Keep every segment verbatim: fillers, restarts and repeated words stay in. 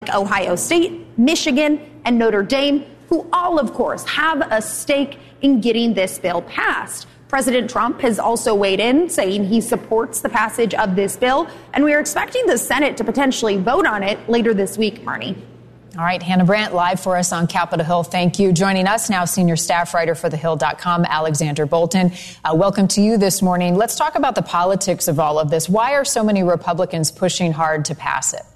Ohio State, Michigan, and Notre Dame, who all, of course, have a stake in getting this bill passed. President Trump has also weighed in, saying he supports the passage of this bill, and we are expecting the Senate to potentially vote on it later this week, Marnie. All right, Hannah Brandt live for us on Capitol Hill. Thank you. Joining us now, senior staff writer for the hill dot com, Alexander Bolton. Uh, welcome to you this morning. Let's talk about the politics of all of this. Why are so many Republicans pushing hard to pass it?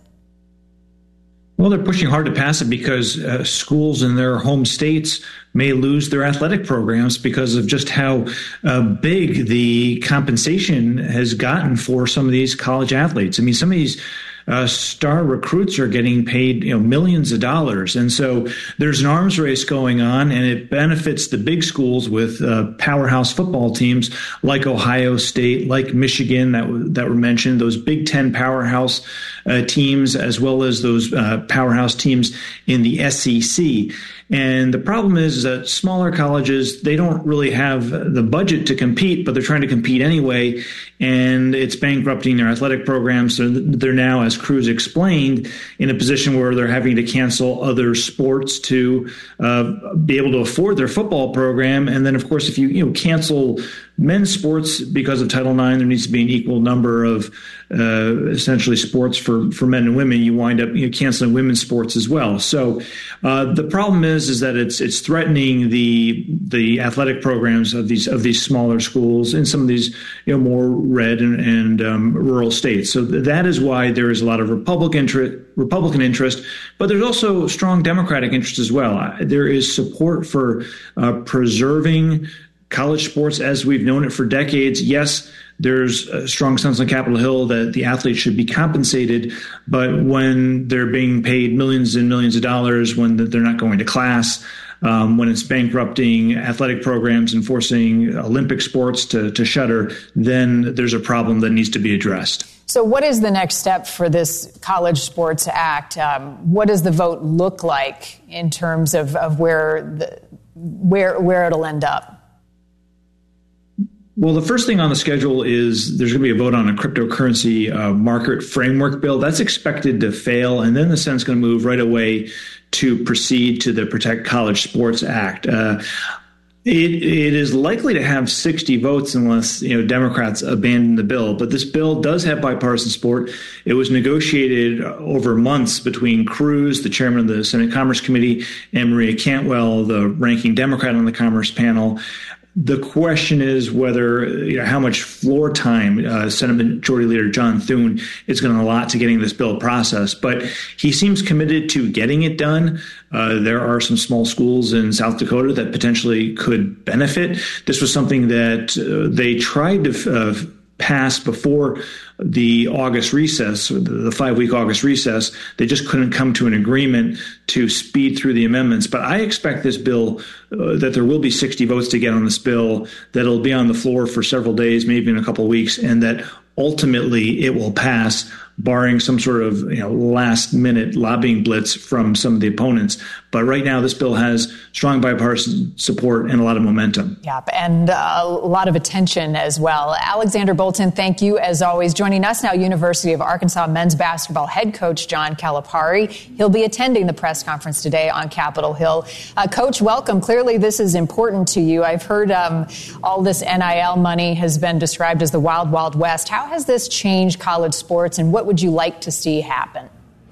Well, they're pushing hard to pass it because uh, schools in their home states may lose their athletic programs because of just how uh, big the compensation has gotten for some of these college athletes. I mean, some of these uh, star recruits are getting paid, you know, millions of dollars. And so there's an arms race going on, and it benefits the big schools with uh, powerhouse football teams like Ohio State, like Michigan that, w- that were mentioned, those Big Ten powerhouse uh, teams, as well as those uh, powerhouse teams in the S E C. And the problem is that smaller colleges, they don't really have the budget to compete, but they're trying to compete anyway, and it's bankrupting their athletic programs. So they're now, as Cruz explained, in a position where they're having to cancel other sports to uh, be able to afford their football program. And then, of course, if you, you know, cancel men's sports because of Title nine, there needs to be an equal number of uh, essentially sports for, for men and women. You wind up you know, canceling women's sports as well. So uh, the problem is is that it's it's threatening the the athletic programs of these of these smaller schools in some of these you know more red and, and um, rural states. So that is why there is a lot of Republican interest, Republican interest, but there's also strong Democratic interest as well. There is support for uh, preserving college sports as we've known it for decades. Yes, there's a strong sense on Capitol Hill that the athletes should be compensated, but when they're being paid millions and millions of dollars, when they're not going to class, um, when it's bankrupting athletic programs and forcing Olympic sports to, to shutter, then there's a problem that needs to be addressed. So what is the next step for this College Sports Act? Um, what does the vote look like in terms of, of where the, where where it'll end up? Well, the first thing on the schedule is there's going to be a vote on a cryptocurrency uh, market framework bill. That's expected to fail, and then the Senate's going to move right away to proceed to the Protect College Sports Act. Uh, it, it is likely to have sixty votes unless you know Democrats abandon the bill. But this bill does have bipartisan support. It was negotiated over months between Cruz, the chairman of the Senate Commerce Committee, and Maria Cantwell, the ranking Democrat on the Commerce panel. The question is whether, you know, how much floor time uh, Senate Majority Leader John Thune is going to allot to getting this bill processed. But he seems committed to getting it done. Uh, there are some small schools in South Dakota that potentially could benefit. This was something that uh, they tried to uh, pass before the August recess, the five-week August recess. They just couldn't come to an agreement to speed through the amendments. But I expect this bill, uh, that there will be sixty votes to get on this bill, that it'll be on the floor for several days, maybe in a couple of weeks, and that ultimately it will pass, barring some sort of you know, last-minute lobbying blitz from some of the opponents. But right now, this bill has strong bipartisan support and a lot of momentum. Yep, and uh, a lot of attention as well. Alexander Bolton, thank you as always. Joining us now, University of Arkansas men's basketball head coach John Calipari. He'll be attending the press conference today on Capitol Hill. Uh, Coach, welcome. Clearly, this is important to you. I've heard um, all this N I L money has been described as the wild, wild west. How has this changed college sports, and what would you like to see happen?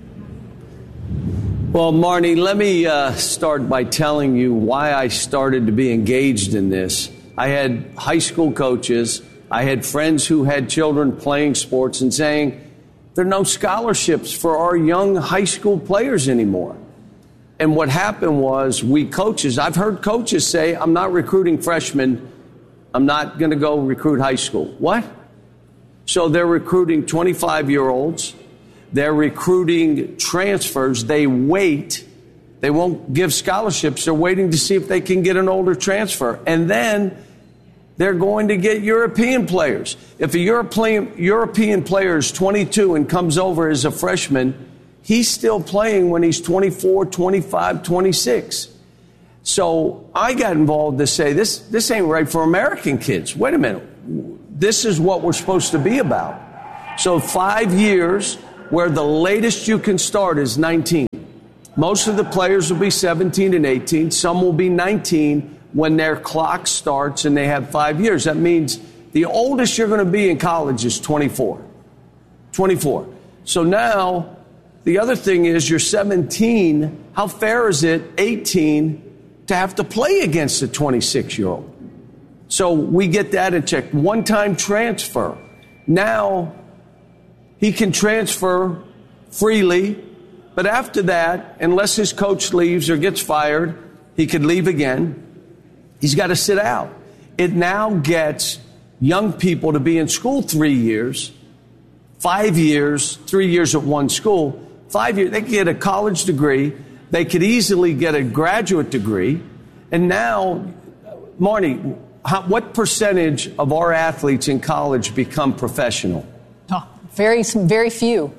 Well, Marnie, let me uh, start by telling you why I started to be engaged in this. I had high school coaches, I had friends who had children playing sports and saying, there are no scholarships for our young high school players anymore. And what happened was we coaches, I've heard coaches say, I'm not recruiting freshmen, I'm not going to go recruit high school. What? So they're recruiting twenty-five-year-olds. They're recruiting transfers. They wait. They won't give scholarships. They're waiting to see if they can get an older transfer. And then they're going to get European players. If a European, European player is twenty-two and comes over as a freshman, he's still playing when he's twenty-four, twenty-five, twenty-six. So I got involved to say, this, this ain't right for American kids. Wait a minute. This is what we're supposed to be about. So five years, where the latest you can start is nineteen. Most of the players will be seventeen and eighteen. Some will be nineteen when their clock starts and they have five years. That means the oldest you're going to be in college is twenty-four. twenty-four. So now, the other thing is you're seventeen. How fair is it, eighteen, to have to play against a twenty-six-year-old? So we get that in check. One-time transfer. Now, he can transfer freely, but after that, unless his coach leaves or gets fired, he could leave again. He's got to sit out. It now gets young people to be in school three years, five years, three years at one school, five years. They could get a college degree. They could easily get a graduate degree. And now, Marnie, how, what percentage of our athletes in college become professional? Oh, very, very few.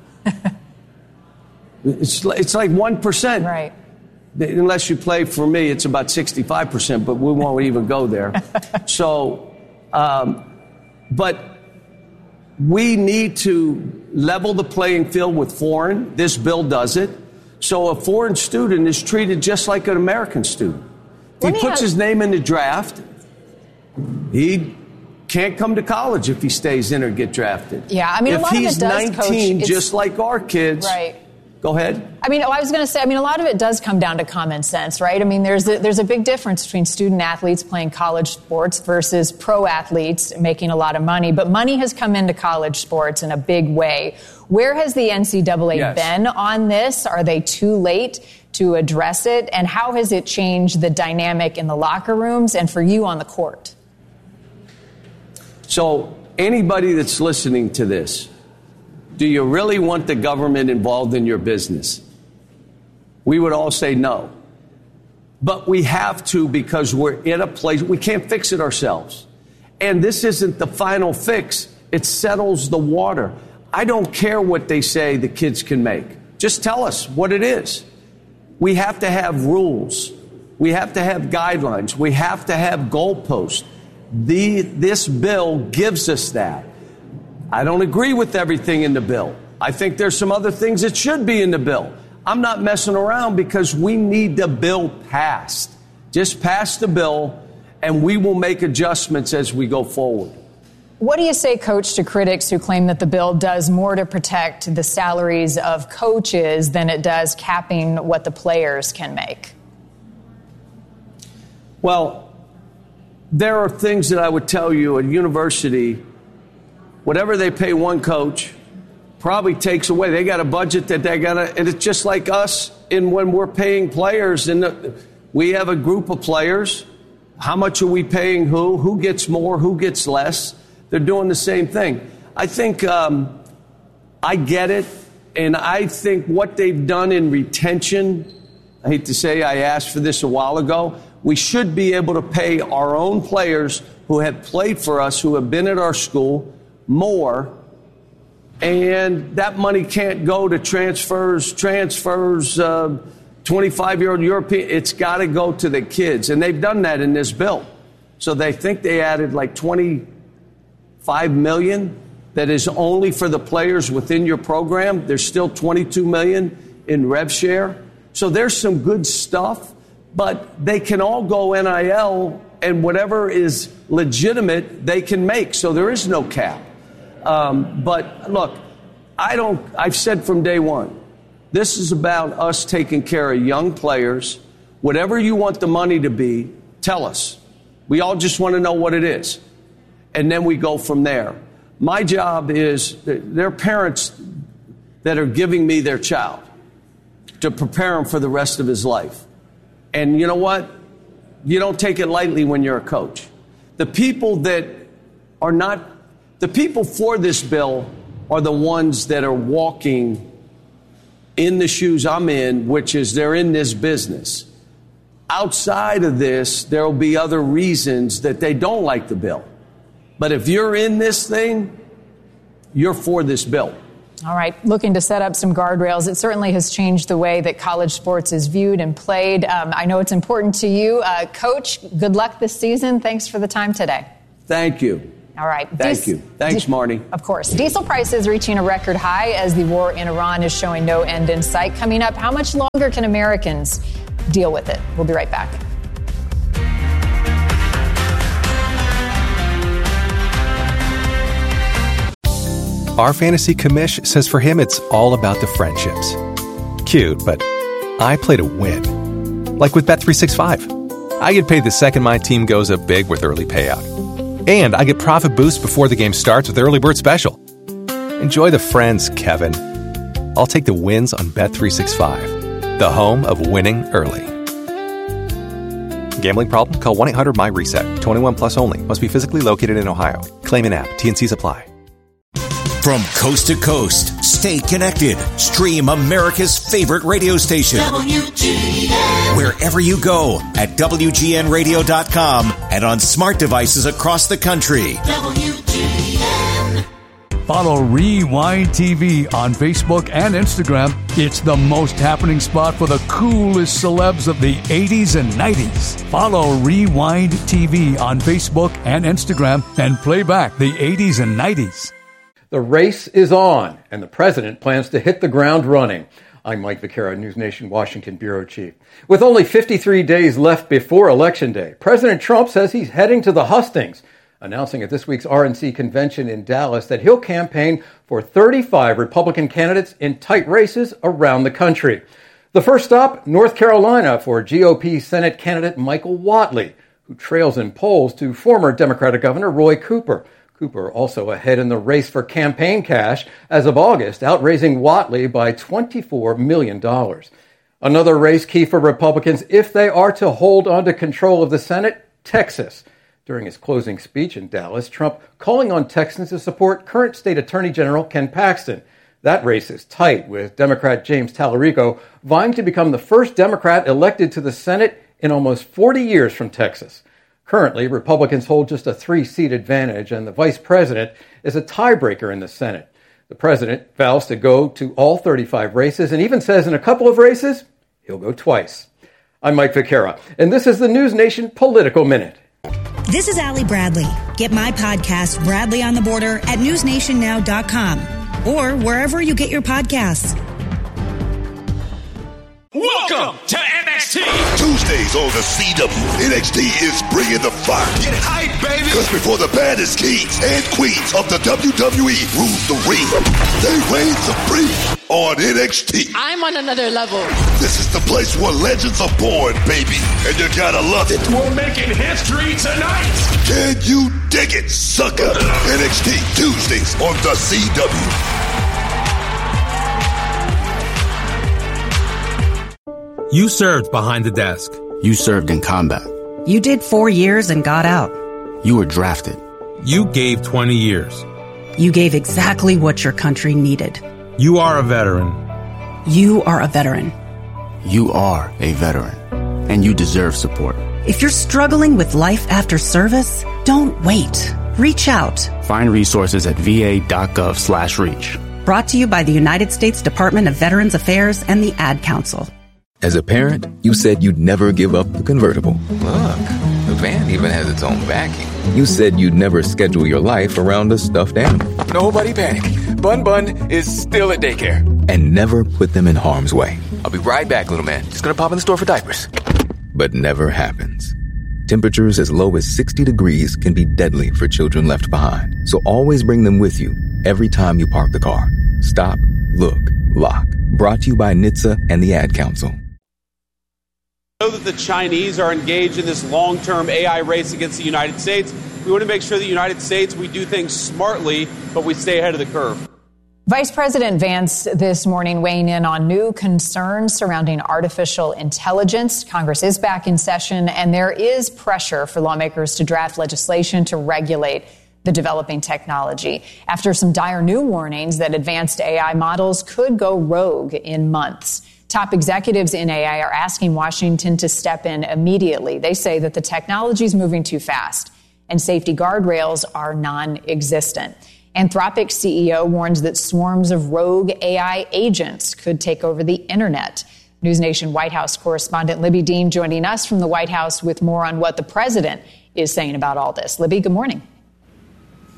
it's, it's like one percent. Right. Unless you play for me, it's about sixty-five percent, but we won't even go there. So, um, but we need to level the playing field with foreign. This bill does it. So a foreign student is treated just like an American student. If he puts his name in the draft, he can't come to college if he stays in or get drafted. Yeah, I mean, if a lot of it does, nineteen, Coach, just like our kids. Right. Go ahead. I mean, I was going to say, I mean, a lot of it does come down to common sense, right? I mean, there's a, there's a big difference between student athletes playing college sports versus pro athletes making a lot of money. But money has come into college sports in a big way. Where has the N C double A yes. been on this? Are they too late to address it? And how has it changed the dynamic in the locker rooms and for you on the court? So anybody that's listening to this, do you really want the government involved in your business? We would all say no. But we have to because we're in a place, we can't fix it ourselves. And this isn't the final fix. It settles the water. I don't care what they say the kids can make. Just tell us what it is. We have to have rules. We have to have guidelines. We have to have goalposts. The, this bill gives us that. I don't agree with everything in the bill. I think there's some other things that should be in the bill. I'm not messing around because we need the bill passed. Just pass the bill, and we will make adjustments as we go forward. What do you say, Coach, to critics who claim that the bill does more to protect the salaries of coaches than it does capping what the players can make? Well, there are things that I would tell you at university. Whatever they pay one coach probably takes away. They got a budget that they got to, and it's just like us in when we're paying players. And the, we have a group of players. How much are we paying who? Who gets more? Who gets less? They're doing the same thing. I think um, I get it. And I think what they've done in retention, I hate to say I asked for this a while ago, we should be able to pay our own players who have played for us, who have been at our school, more, and that money can't go to transfers, transfers, uh, twenty-five-year-old European. It's got to go to the kids, and they've done that in this bill. So they think they added like twenty-five million dollars that is only for the players within your program. There's still twenty-two million dollars in rev share. So there's some good stuff, but they can all go N I L, and whatever is legitimate, they can make. So there is no cap. Um, but look, I don't, I've said from day one, this is about us taking care of young players. Whatever you want the money to be, tell us. We all just want to know what it is. And then we go from there. My job is, there are parents that are giving me their child to prepare him for the rest of his life. And you know what? You don't take it lightly when you're a coach. The people that are not, the people for this bill are the ones that are walking in the shoes I'm in, which is they're in this business. Outside of this, there will be other reasons that they don't like the bill. But if you're in this thing, you're for this bill. All right. Looking to set up some guardrails. It certainly has changed the way that college sports is viewed and played. Um, I know it's important to you. Uh, Coach, good luck this season. Thanks for the time today. Thank you. All right. Thank you. Thanks, Marty. Of course. Diesel prices reaching a record high as the war in Iran is showing no end in sight. Coming up, how much longer can Americans deal with it? We'll be right back. Our fantasy commish says for him it's all about the friendships. Cute, but I play to win. Like with Bet three sixty-five. I get paid the second my team goes up big with early payout. And I get profit boost before the game starts with Early Bird Special. Enjoy the friends, Kevin. I'll take the wins on Bet three sixty-five, the home of winning early. Gambling problem? Call one eight hundred M Y reset. twenty-one plus only. Must be physically located in Ohio. Claim an app. T N Cs apply. From coast to coast, stay connected. Stream America's favorite radio station. W G N. Wherever you go at W G N radio dot com and on smart devices across the country. W G N. Follow Rewind T V on Facebook and Instagram. It's the most happening spot for the coolest celebs of the eighties and nineties. Follow Rewind T V on Facebook and Instagram and play back the eighties and nineties. The race is on, and the president plans to hit the ground running. I'm Mike Vaquera, News Nation Washington Bureau Chief. With only fifty-three days left before Election Day, President Trump says he's heading to the hustings, announcing at this week's R N C convention in Dallas that he'll campaign for thirty-five Republican candidates in tight races around the country. The first stop, North Carolina, for G O P Senate candidate Michael Whatley, who trails in polls to former Democratic Governor Roy Cooper. Cooper also ahead in the race for campaign cash as of August, outraising Whatley by twenty-four million dollars. Another race key for Republicans if they are to hold on to control of the Senate, Texas. During his closing speech in Dallas, Trump calling on Texans to support current State Attorney General Ken Paxton. That race is tight, with Democrat James Tallarico vying to become the first Democrat elected to the Senate in almost forty years from Texas. Currently, Republicans hold just a three-seat advantage, and the vice president is a tiebreaker in the Senate. The president vows to go to all thirty-five races and even says in a couple of races, he'll go twice. I'm Mike Vaquera, and this is the News Nation Political Minute. This is Allie Bradley. Get my podcast, Bradley on the Border, at news nation now dot com or wherever you get your podcasts. Welcome to N X T. Tuesdays on the C W, N X T is bringing the fire. Get hype, baby. Because before the baddest kings and queens of the W W E rule the ring, they reign supreme on N X T. I'm on another level. This is the place where legends are born, baby. And you gotta love it. We're making history tonight. Can you dig it, sucker? N X T, Tuesdays on the C W. You served behind the desk. You served in combat. You did four years and got out. You were drafted. You gave twenty years. You gave exactly what your country needed. You are a veteran. You are a veteran. You are a veteran. And you deserve support. If you're struggling with life after service, don't wait. Reach out. Find resources at v a dot gov slash reach. Brought to you by the United States Department of Veterans Affairs and the Ad Council. As a parent, you said you'd never give up the convertible. Look, the van even has its own backing. You said you'd never schedule your life around a stuffed animal. Nobody panic. Bun Bun is still at daycare. And never put them in harm's way. I'll be right back, little man. Just gonna pop in the store for diapers. But never happens. Temperatures as low as sixty degrees can be deadly for children left behind. So always bring them with you every time you park the car. Stop, look, lock. Brought to you by N H T S A and the Ad Council. We know that the Chinese are engaged in this long-term A I race against the United States. We want to make sure the United States, we do things smartly, but we stay ahead of the curve. Vice President Vance this morning weighing in on new concerns surrounding artificial intelligence. Congress is back in session, and there is pressure for lawmakers to draft legislation to regulate the developing technology after some dire new warnings that advanced A I models could go rogue in months. Top executives in A I are asking Washington to step in immediately. They say that the technology is moving too fast and safety guardrails are non-existent. Anthropic C E O warns that swarms of rogue A I agents could take over the internet. News Nation White House correspondent Libby Dean joining us from the White House with more on what the president is saying about all this. Libby, good morning.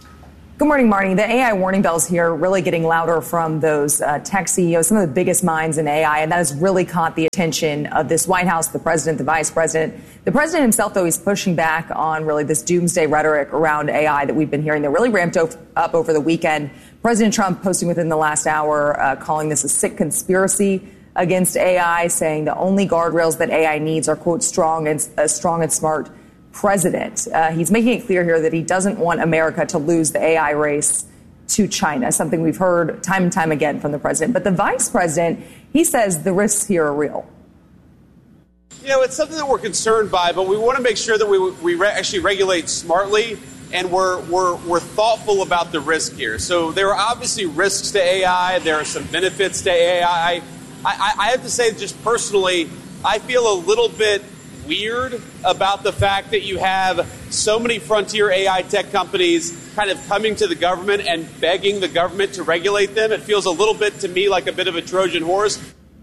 Good morning, Marnie. The A I warning bells here really getting louder from those uh, tech C E Os, some of the biggest minds in A I, and that has really caught the attention of this White House, the president, the vice president. The president himself, though, he's pushing back on really this doomsday rhetoric around A I that we've been hearing that really ramped up over the weekend. President Trump posting within the last hour, uh, calling this a sick conspiracy against A I, saying the only guardrails that A I needs are, quote, strong and uh, strong and smart president. Uh, he's making it clear here that he doesn't want America to lose the A I race to China, something we've heard time and time again from the president. But the vice president, he says the risks here are real. You know, it's something that we're concerned by, but we want to make sure that we we re- actually regulate smartly, and we're we're we're thoughtful about the risk here. So there are obviously risks to A I. There are some benefits to A I. I, I, I have to say, just personally, I feel a little bit weird about the fact that you have so many frontier A I tech companies kind of coming to the government and begging the government to regulate them. It feels a little bit to me like a bit of a Trojan horse.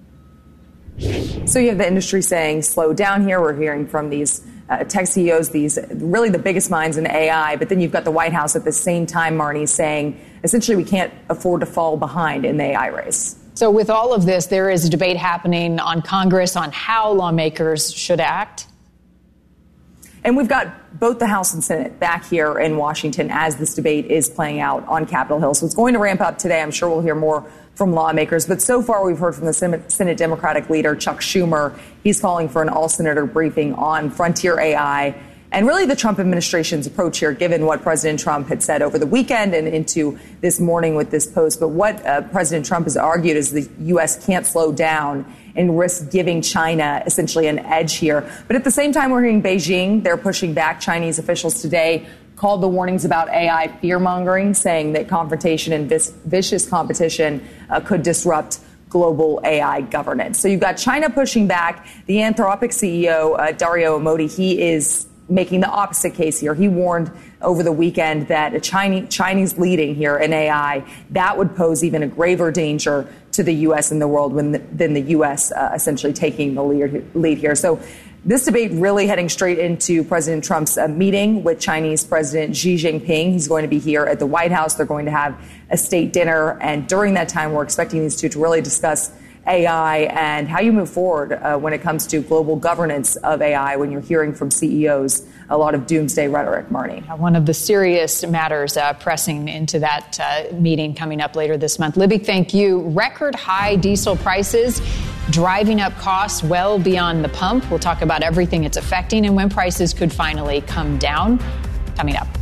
So you have the industry saying slow down here. We're hearing from these uh, tech C E Os, these really the biggest minds in A I. But then you've got the White House at the same time, Marnie, saying essentially we can't afford to fall behind in the A I race. So with all of this, there is a debate happening on Congress on how lawmakers should act. And we've got both the House and Senate back here in Washington as this debate is playing out on Capitol Hill. So it's going to ramp up today. I'm sure we'll hear more from lawmakers. But so far, we've heard from the Senate Democratic leader, Chuck Schumer. He's calling for an all-senator briefing on frontier A I and really the Trump administration's approach here, given what President Trump had said over the weekend and into this morning with this post. But what uh, President Trump has argued is the U S can't slow down and risk giving China essentially an edge here. But at the same time, we're hearing Beijing. They're pushing back. Chinese officials today called the warnings about A I fear-mongering, saying that confrontation and vis- vicious competition uh, could disrupt global A I governance. So you've got China pushing back. The Anthropic C E O, uh, Dario Amodei, he is making the opposite case here. He warned over the weekend that a Chinese, Chinese leading here in A I, that would pose even a graver danger to the U S and the world when the, than the U S uh, essentially taking the lead, lead here. So this debate really heading straight into President Trump's uh, meeting with Chinese President Xi Jinping. He's going to be here at the White House. They're going to have a state dinner. And during that time, we're expecting these two to really discuss A I and how you move forward uh, when it comes to global governance of A I when you're hearing from C E Os a lot of doomsday rhetoric, Marnie. One of the serious matters uh, pressing into that uh, meeting coming up later this month. Libby, thank you. Record high diesel prices driving up costs well beyond the pump. We'll talk about everything it's affecting and when prices could finally come down. Coming up.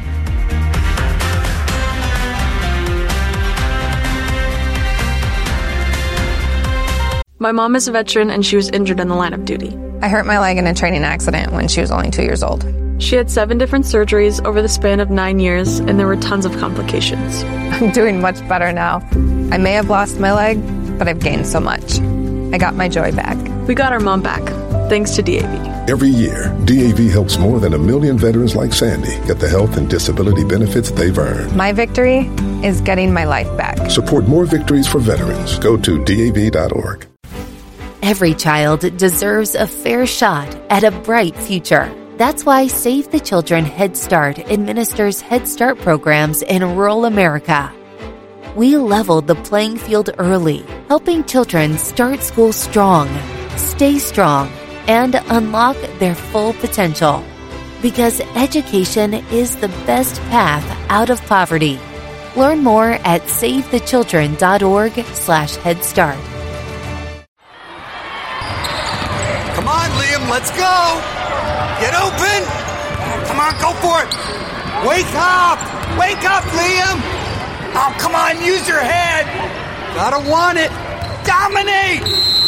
My mom is a veteran and she was injured in the line of duty. I hurt my leg in a training accident when she was only two years old. She had seven different surgeries over the span of nine years, and there were tons of complications. I'm doing much better now. I may have lost my leg, but I've gained so much. I got my joy back. We got our mom back, thanks to D A V. Every year, D A V helps more than a million veterans like Sandy get the health and disability benefits they've earned. My victory is getting my life back. Support more victories for veterans. Go to D A V dot org. Every child deserves a fair shot at a bright future. That's why Save the Children Head Start administers Head Start programs in rural America. We leveled the playing field early, helping children start school strong, stay strong, and unlock their full potential. Because education is the best path out of poverty. Learn more at save the children dot org slash head start. Come on, Liam, let's go! Get open! Come on, go for it! Wake up! Wake up, Liam! Oh, come on, use your head! Gotta want it! Dominate!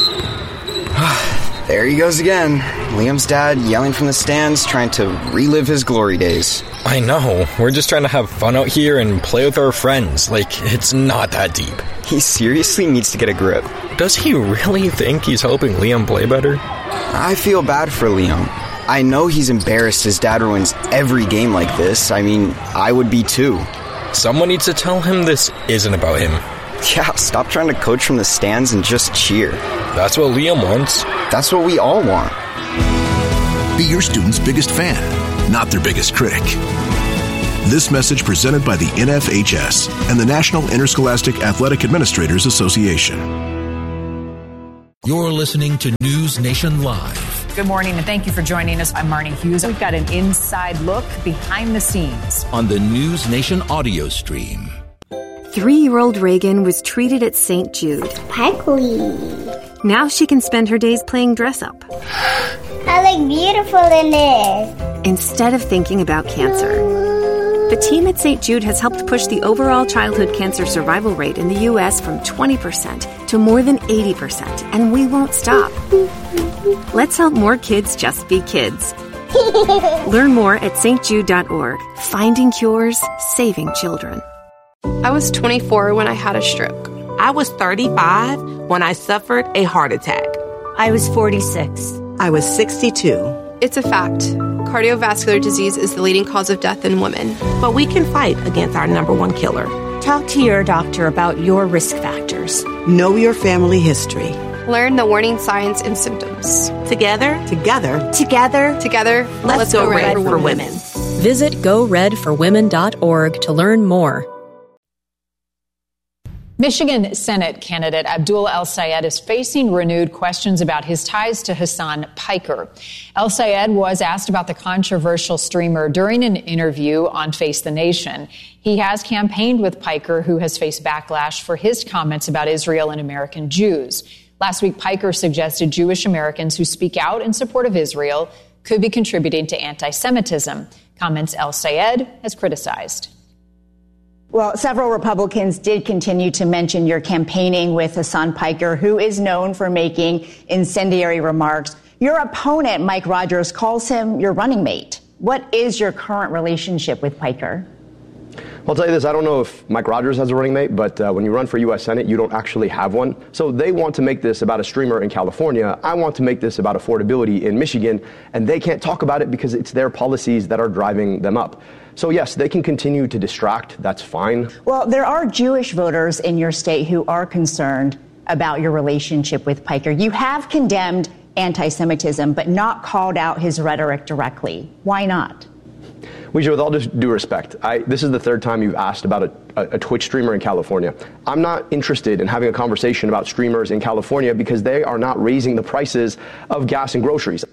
There he goes again. Liam's dad yelling from the stands, trying to relive his glory days. I know. We're just trying to have fun out here and play with our friends. Like, it's not that deep. He seriously needs to get a grip. Does he really think he's helping Liam play better? I feel bad for Liam. I know he's embarrassed his dad ruins every game like this. I mean, I would be too. Someone needs to tell him this isn't about him. Yeah, stop trying to coach from the stands and just cheer. That's what Liam wants. That's what we all want. Be your student's biggest fan, not their biggest critic. This message presented by the N F H S and the National Interscholastic Athletic Administrators Association. You're listening to News Nation Live. Good morning, and thank you for joining us. I'm Marnie Hughes. We've got an inside look behind the scenes on the News Nation audio stream. Three-year-old Reagan was treated at Saint Jude. Sparkly. Now she can spend her days playing dress-up. I look beautiful in this. Instead of thinking about cancer. The team at Saint Jude has helped push the overall childhood cancer survival rate in the U S from twenty percent to more than eighty percent, and we won't stop. Let's help more kids just be kids. Learn more at s t jude dot org. Finding cures, saving children. I was twenty-four when I had a stroke. I was thirty-five when I suffered a heart attack. I was forty-six. I was sixty-two. It's a fact. Cardiovascular disease is the leading cause of death in women. But we can fight against our number one killer. Talk to your doctor about your risk factors. Know your family history. Learn the warning signs and symptoms. Together, together, together, together, let's, let's go, go red, red for, for women. women. Visit go red for women dot org to learn more. Michigan Senate candidate Abdul El-Sayed is facing renewed questions about his ties to Hasan Piker. El-Sayed was asked about the controversial streamer during an interview on Face the Nation. He has campaigned with Piker, who has faced backlash for his comments about Israel and American Jews. Last week, Piker suggested Jewish Americans who speak out in support of Israel could be contributing to anti-Semitism, comments El-Sayed has criticized. Well, several Republicans did continue to mention your campaigning with Hasan Piker, who is known for making incendiary remarks. Your opponent, Mike Rogers, calls him your running mate. What is your current relationship with Piker? Well, I'll tell you this, I don't know if Mike Rogers has a running mate, but uh, when you run for U S Senate, you don't actually have one. So they want to make this about a streamer in California. I want to make this about affordability in Michigan, and they can't talk about it because it's their policies that are driving them up. So, yes, they can continue to distract. That's fine. Well, there are Jewish voters in your state who are concerned about your relationship with Piker. You have condemned anti-Semitism, but not called out his rhetoric directly. Why not? Weijia, with all due respect, I, this is the third time you've asked about a, a, a Twitch streamer in California. I'm not interested in having a conversation about streamers in California because they are not raising the prices of gas and groceries.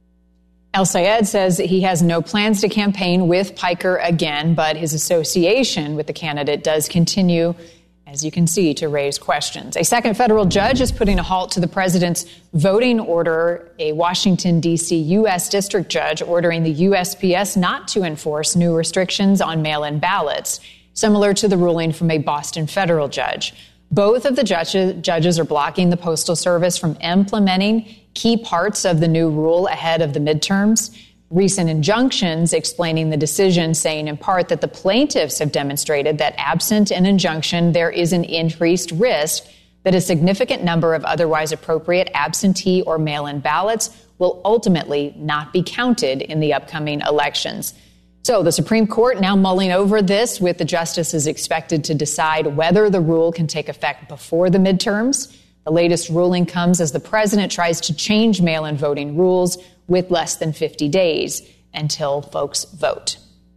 El-Sayed says he has no plans to campaign with Piker again, but his association with the candidate does continue, as you can see, to raise questions. A second federal judge is putting a halt to the president's voting order, a Washington, D C U S district judge ordering the U S P S not to enforce new restrictions on mail-in ballots, similar to the ruling from a Boston federal judge. Both of the judges, judges are blocking the Postal Service from implementing key parts of the new rule ahead of the midterms. Recent injunctions explaining the decision, saying in part that the plaintiffs have demonstrated that absent an injunction, there is an increased risk that a significant number of otherwise appropriate absentee or mail-in ballots will ultimately not be counted in the upcoming elections. So the Supreme Court now mulling over this, with the justices expected to decide whether the rule can take effect before the midterms. The latest ruling comes as the president tries to change mail-in voting rules with less than fifty days until folks vote.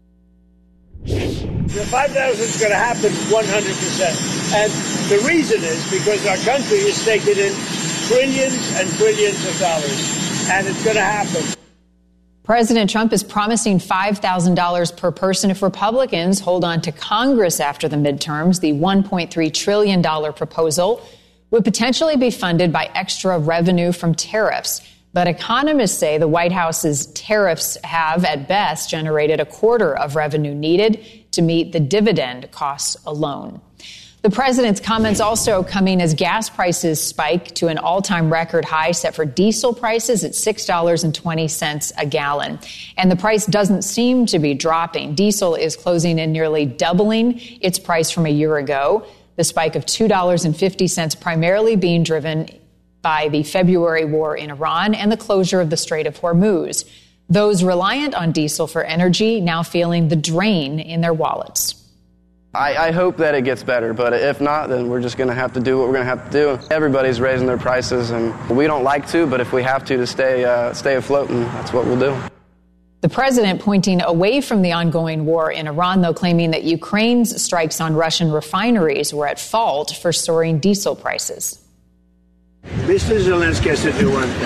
The five thousand is going to happen one hundred percent. And the reason is because our country is taking in trillions and trillions of dollars, and it's going to happen. President Trump is promising five thousand dollars per person if Republicans hold on to Congress after the midterms. The one point three trillion dollars proposal would potentially be funded by extra revenue from tariffs. But economists say the White House's tariffs have, at best, generated a quarter of revenue needed to meet the dividend costs alone. The president's comments also coming as gas prices spike to an all-time record high set for diesel prices at six dollars and twenty cents a gallon. And the price doesn't seem to be dropping. Diesel is closing in nearly doubling its price from a year ago. The spike of two dollars and fifty cents primarily being driven by the February war in Iran and the closure of the Strait of Hormuz. Those reliant on diesel for energy now feeling the drain in their wallets. I, I hope that it gets better, but if not, then we're just going to have to do what we're going to have to do. Everybody's raising their prices, and we don't like to, but if we have to to stay uh, stay afloat, and that's what we'll do. The president pointing away from the ongoing war in Iran, though, claiming that Ukraine's strikes on Russian refineries were at fault for soaring diesel prices. Mister Zelensky has to do one thing.